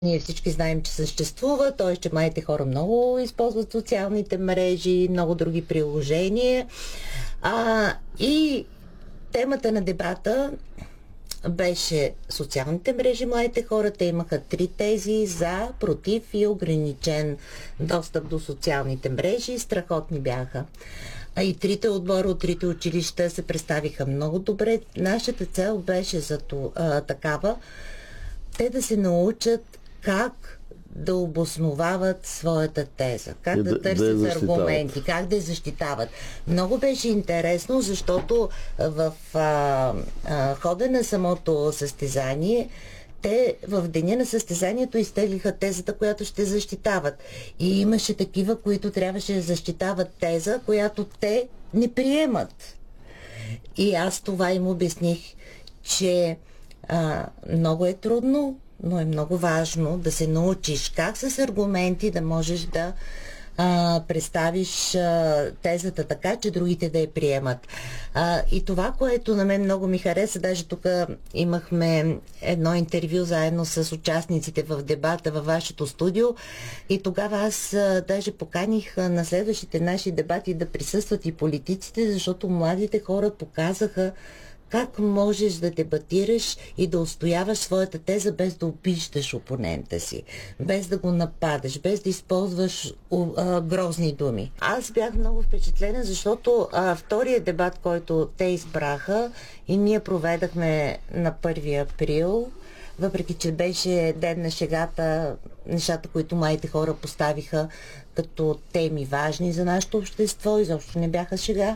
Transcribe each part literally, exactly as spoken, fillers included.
Ние всички знаем, че съществува, т.е. че младите хора много използват социалните мрежи, много други приложения. А, и темата на дебата беше социалните мрежи, младите хора. Те имаха три тези: за, против и ограничен достъп до социалните мрежи. Страхотни бяха. А и трите отбора от трите училища се представиха много добре. Нашата цел беше за това, такава, те да се научат как да обосновават своята теза, как да, да търсят да аргументи, как да я защитават. Много беше интересно, защото в а, а, хода на самото състезание те в деня на състезанието изтеглиха тезата, която ще защитават. И имаше такива, които трябваше да защитават теза, която те не приемат. И аз това им обясних, че а, много е трудно, но е много важно да се научиш как с аргументи да можеш да а, представиш а, тезата така, че другите да я приемат. А, и това, което на мен много ми хареса, даже тук имахме едно интервю заедно с участниците в дебата във вашето студио, и тогава аз а, даже поканих а, на следващите наши дебати да присъстват и политиците, защото младите хора показаха как можеш да дебатираш и да отстояваш своята теза без да обиждаш опонента си, без да го нападаш, без да използваш а, грозни думи. Аз бях много впечатлена, защото а, втория дебат, който те избраха и ние проведахме на първи април, въпреки че беше ден на шегата, нещата, които младите хора поставиха като теми важни за нашето общество, изобщо не бяха шега.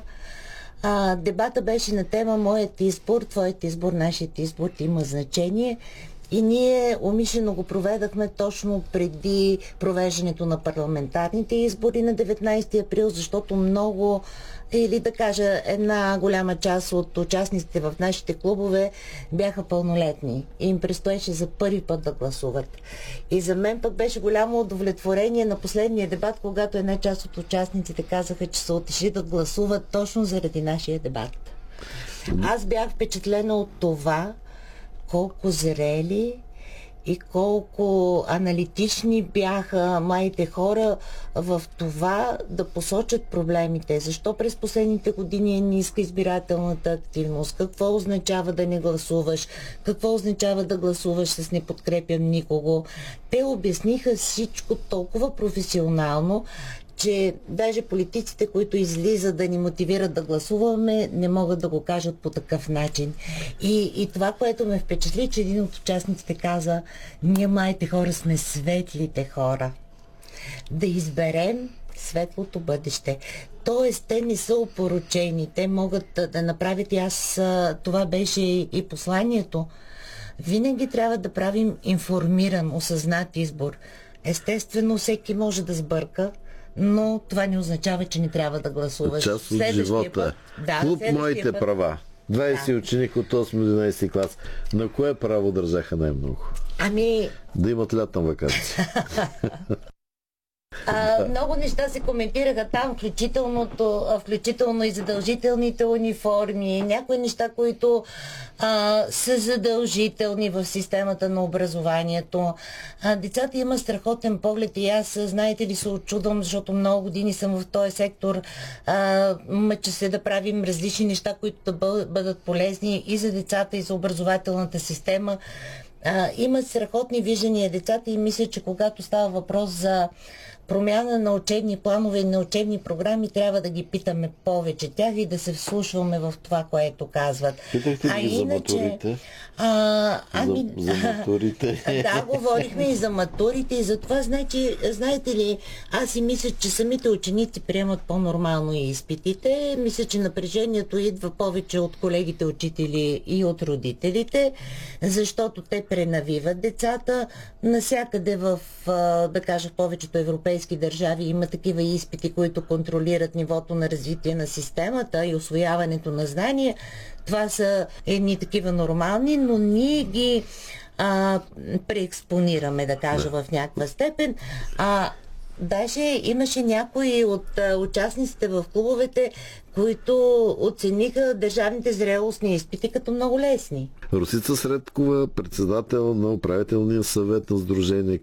А, дебата беше на тема "Моят избор, твоят избор, нашият избор има значение", и ние умишлено го проведахме точно преди провеждането на парламентарните избори на деветнайсети април, защото много, или да кажа, една голяма част от участниците в нашите клубове бяха пълнолетни и им предстоеше за първи път да гласуват. И за мен пък беше голямо удовлетворение на последния дебат, когато една част от участниците казаха, че са отишли да гласуват точно заради нашия дебат. Аз бях впечатлена от това колко зрели и колко аналитични бяха младите хора в това да посочат проблемите. Защо през последните години е ниска избирателната активност? Какво означава да не гласуваш? Какво означава да гласуваш с "не подкрепям никого"? Те обясниха всичко толкова професионално, че даже политиците, които излизат да ни мотивират да гласуваме, не могат да го кажат по такъв начин. И, и това, което ме впечатли, че един от участниците каза: "Ние, младите хора, сме светлите хора. Да изберем светлото бъдеще." Тоест, те не са опорочени, те могат да направят, и аз, това беше и посланието. Винаги трябва да правим информиран, осъзнат избор. Естествено, всеки може да сбърка, но това не означава, че не трябва да гласуваш. Част от живота. Път, да, Клуб "Моите път... права". двайсет да. ученик от осми-единайсети клас. На кое право държаха най-много? Ами... Да имат лятна ваканция. А, много неща се коментираха там, включително, включително и задължителните униформи, някои неща, които а, са задължителни в системата на образованието. А, децата имат страхотен поглед и аз, знаете ли, се очудвам, защото много години съм в този сектор. А, мъча се да правим различни неща, които да бъдат полезни и за децата, и за образователната система. А, имат страхотни виждания децата и мисля, че когато става въпрос за промяна на учебни планове и на учебни програми, трябва да ги питаме повече тях и да се вслушваме в това, което казват. Питахте а ги иначе, за матурите? А, ами, за, за матурите. Да, говорихме и за матурите, и за това, значи, знаете ли, аз си мисля, че самите ученици приемат по-нормално и изпитите. Мисля, че напрежението идва повече от колегите учители и от родителите, защото те пренавиват децата. Насякъде в, да кажа, в повечето европейски държави има такива изпити, които контролират нивото на развитие на системата и усвояването на знания. Това са едни такива нормални, но ние ги а, преекспонираме, да кажа, в някаква степен. А даже имаше някои от а, участниците в клубовете, които оцениха държавните зрелостни изпити като много лесни. Росица Средкова, председател на управителния съвет на Сдружение